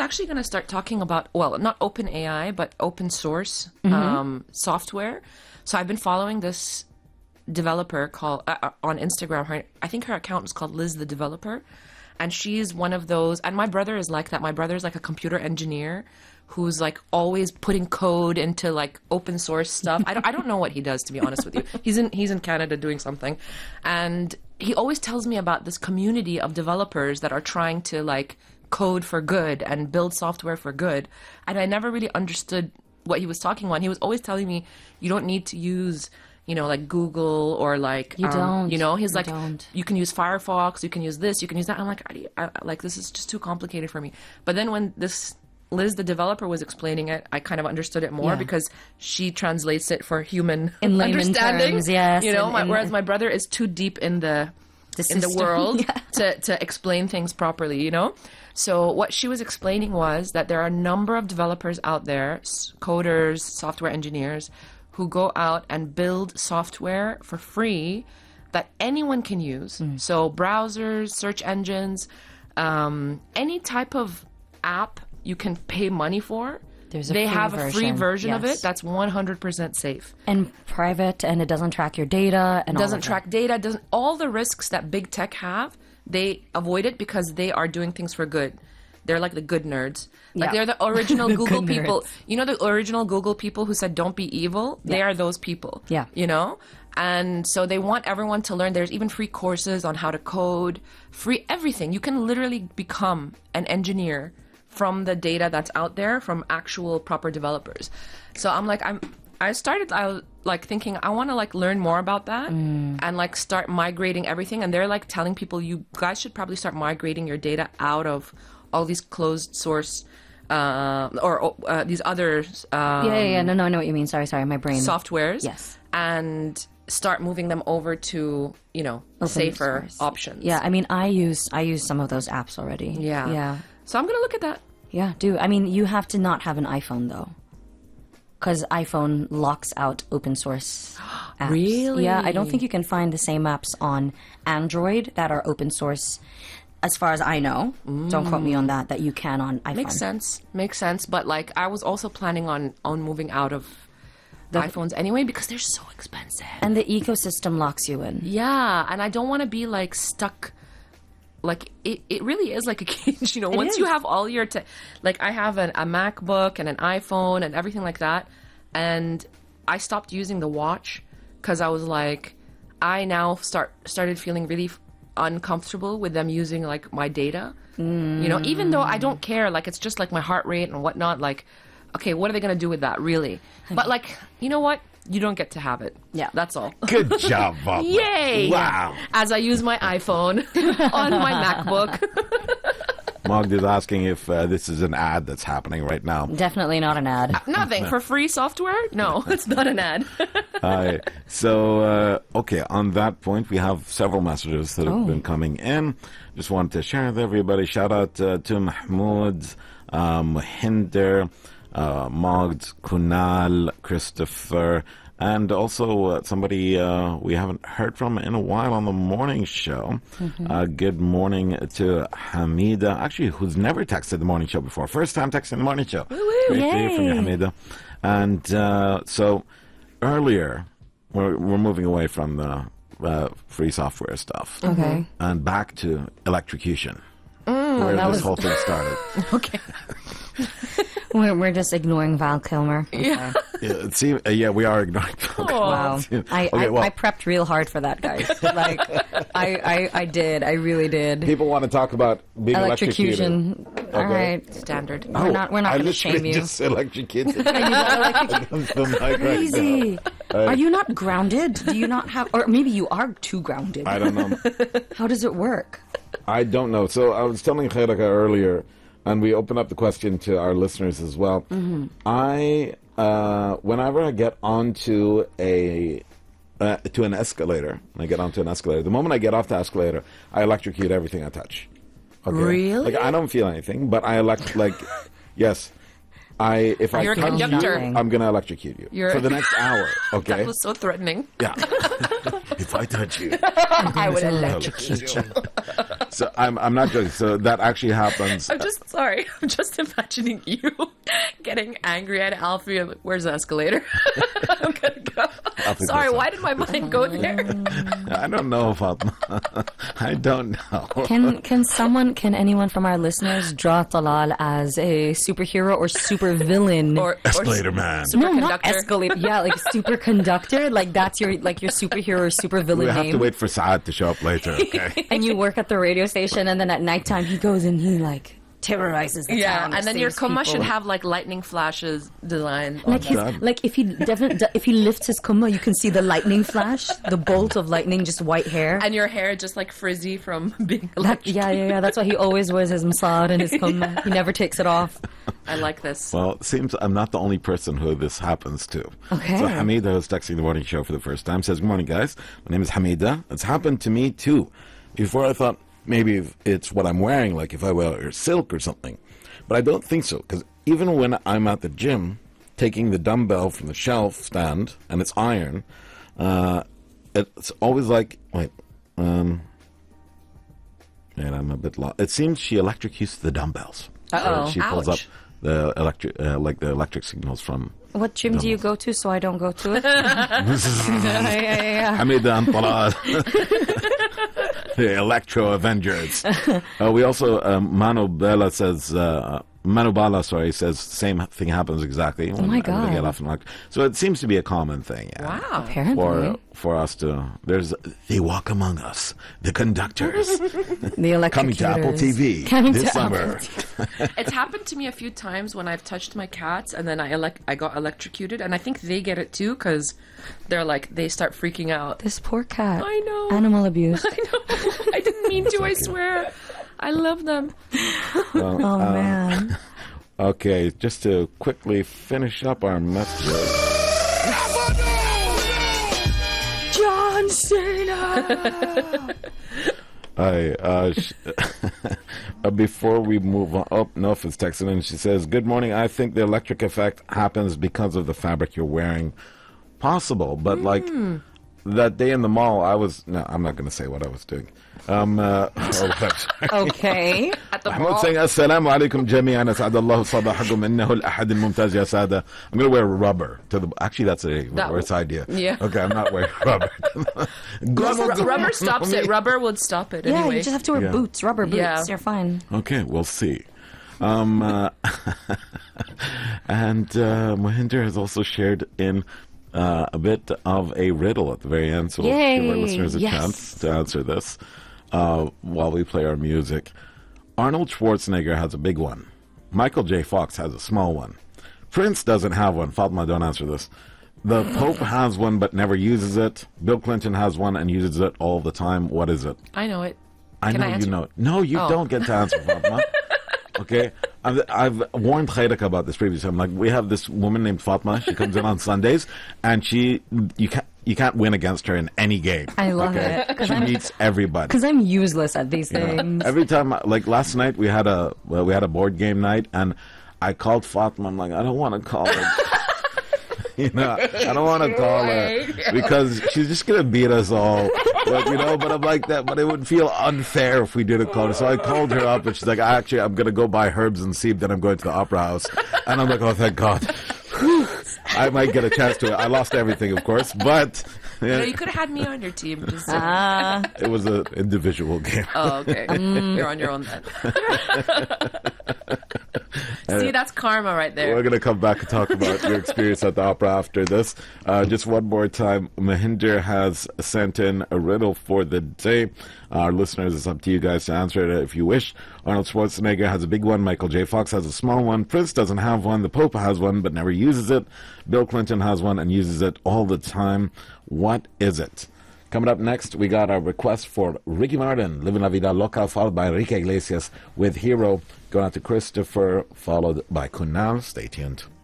actually going to start talking about, well, not open AI, but open source software. So I've been following this developer called on Instagram. I think her account is called Liz the Developer. And she's one of those, and my brother is like that. My brother's like a computer engineer who's like always putting code into like open source stuff. I don't know what he does, to be honest with you. He's in Canada doing something. And he always tells me about this community of developers that are trying to like code for good and build software for good. And I never really understood what he was talking about. He was always telling me, you don't need to use, you know, like Google or like, you don't. You know, he's like, don't. You can use Firefox, you can use this, you can use that. I'm like, like, this is just too complicated for me. But then when this Liz, the developer, was explaining it, I kind of understood it more because she translates it for human in layman understanding. Terms, yes. You know, whereas my brother is too deep in the world to explain things properly, you know? So what she was explaining was that there are a number of developers out there, coders, software engineers, who go out and build software for free that anyone can use. So browsers, search engines, any type of app you can pay money for. They have a free version of it that's 100% safe. And private, and it doesn't track your data. And doesn't track data, all the risks that big tech have, they avoid it because they are doing things for good. They're like the good nerds. Like they're the original Google people. You know the original Google people who said don't be evil? They are those people. Yeah. You know? And so they want everyone to learn. There's even free courses on how to code, free everything. You can literally become an engineer from the data that's out there from actual proper developers. So I'm like, I was like thinking I want to like learn more about that and like start migrating everything. And they're like telling people, you guys should probably start migrating your data out of all these closed source or these other No, I know what you mean. Sorry, my brain. Softwares. Yes. And start moving them over to, you know, open safer options. Yeah, I mean, I use some of those apps already. Yeah. So I'm gonna look at that. Yeah, do. I mean, you have to not have an iPhone though, because iPhone locks out open source apps. Really? Yeah, I don't think you can find the same apps on Android that are open source. As far as I know, don't quote me on that you can on iPhone. Makes sense. But like, I was also planning on moving out of the iPhones anyway because they're so expensive. And the ecosystem locks you in. Yeah, and I don't want to be like stuck. Like it really is like a cage, you know. Once you have all your like I have a MacBook and an iPhone and everything like that, and I stopped using the watch because I was like, I now started feeling really uncomfortable with them using like my data, you know, even though I don't care, like it's just like my heart rate and whatnot, like, okay, what are they going to do with that really? But like, you know what? You don't get to have it. Yeah. That's all. Good job, Bob. Yay! Wow. As I use my iPhone on my MacBook. Mogd is asking if this is an ad that's happening right now. Definitely not an ad. Nothing. For free software? No, it's not an ad. So, okay, on that point, we have several messages that have been coming in. Just wanted to share with everybody. Shout out to Mahmoud, Mohinder, Mogd, Kunal, Christopher, and also somebody we haven't heard from in a while on the morning show. Good morning to Hamida, actually, who's never texted the morning show before. First time texting the morning show. Great to hear from you, Hamida. And so earlier, we're moving away from the free software stuff. Okay. And back to electrocution, where this whole thing started. Okay. We're just ignoring Val Kilmer. Yeah. It seems, we are ignoring. Wow. I prepped real hard for that, guys. Like, I did. I really did. People want to talk about being electrocution. electrocuted. All right. Standard. We're not going to shame you. Just electrocuted. Crazy. Are you not grounded? Do you not have, or maybe you are too grounded. I don't know. How does it work? I don't know. So I was telling Khairaka earlier, and we open up the question to our listeners as well. Whenever I get onto an escalator, the moment I get off the escalator, I electrocute everything I touch. Okay? Really? Like, I don't feel anything, but I yes. If You're I a touch conductor. you, I'm going to electrocute you for the next hour. Okay. That was so threatening. Yeah. If I touch you, I would electrocute you. So I'm not joking. So that actually happens. I'm just sorry. I'm just imagining you getting angry at Alfie and like, where's the escalator? I'm gonna go. Sorry, why did my mind go there? I don't know, Fatma. I don't know. Can anyone from our listeners draw Talal as a superhero or super villain? Or Escalator man. No, not escalator. Yeah, like super conductor. Like that's your superhero or super villain We have name. to wait for Saad to show up later, okay? And you work at the radio station, and then at nighttime he goes and he like terrorizes the town. and then your saves Kuma people. should have like lightning flashes designed. Like if he lifts his Kuma, you can see the lightning flash, the bolt of lightning, just white hair. And your hair just like frizzy from being That, electrocuted. yeah. That's why he always wears his masad and his Kuma. He never takes it off. I like this. Well, it seems I'm not the only person who this happens to. Okay. So Hamida, who's texting the morning show for the first time, says, "Good morning, guys. My name is Hamida. It's happened to me, too. Before I thought maybe it's what I'm wearing, like if I wear silk or something. But I don't think so, because even when I'm at the gym, taking the dumbbell from the shelf stand, and it's iron, it's always like, and I'm a bit lost. It seems she electrocutes the dumbbells. Uh-oh. She pulls up Ouch. the electric signals from... What gym do you go to so I don't go to it? yeah. Hamida and Talal. The Electro Avengers. We also, Manu Bala says, says same thing happens exactly. When my I really get God. off and so it seems to be a common thing. Yeah. Wow. Apparently. For us to, they walk among us, the conductors, The electrocutors. coming to Apple TV Coming this to summer. Apple It's happened to me a few times when I've touched my cats and then I got electrocuted, and I think they get it too because they're like they start freaking out. This poor cat. I know. Animal abuse. I know. I didn't mean to. I swear. I love them. Oh, man. Okay, just to quickly finish up our messages. John Cena! Before we move on, Nuf is texting in. She says, "Good morning. I think the electric effect happens because of the fabric you're wearing. Possible, but like that day in the mall, I'm not going to say what I was doing. Okay. At the محمود mall. saying السلام عليكم جميعا أسعد الله صباحكم إنه الأحد الممتاز يا سادة. I'm going to wear rubber actually that's a worse idea. Yeah. Okay, I'm not wearing rubber. Rubber stops it. Rubber would stop it Yeah, anyway. you just have to wear Yeah. boots, rubber boots. Yeah. You're fine. Okay, we'll see. And Mohinder has also shared in a bit of a riddle at the very end, so we'll give our Yay, listeners a yes. chance to answer this while we play our music. Arnold Schwarzenegger has a big one. Michael J. Fox has a small one. Prince doesn't have one. Fatma, don't answer this. The Pope has one but never uses it. Bill Clinton has one and uses it all the time. What is it? I know it. I Can know I you answer? know it. No, you don't get to answer, Fatma. Okay? I've warned Khairak about this previously. I'm like, we have this woman named Fatma. She comes in on Sundays, and you can't win against her in any game. I love it. She beats everybody. Because I'm useless at these things. Every time, like last night, we had a board game night, and I called Fatma. I'm like, I don't want to call her. I don't want to call her because she's just gonna beat us all. But I'm like that. But it would feel unfair if we didn't call her. So I called her up, and she's like, "Actually, I'm gonna go buy herbs and seed. Then I'm going to the opera house." And I'm like, "Oh, thank God." I might get a chance to it. I lost everything, of course, but No, you could have had me on your team. Just it was an individual game. Oh, okay. You're on your own then. See, that's karma right there. We're going to come back and talk about your experience at the opera after this. Just one more time, Mahinder has sent in a riddle for the day. Our listeners, it's up to you guys to answer it if you wish. Arnold Schwarzenegger has a big one. Michael J. Fox has a small one. Prince doesn't have one. The Pope has one but never uses it. Bill Clinton has one and uses it all the time. What is it? Coming up next, we got our request for Ricky Martin, Living La Vida Loca, followed by Enrique Iglesias with Hero. Going out to Christopher, followed by Kunal. Stay tuned.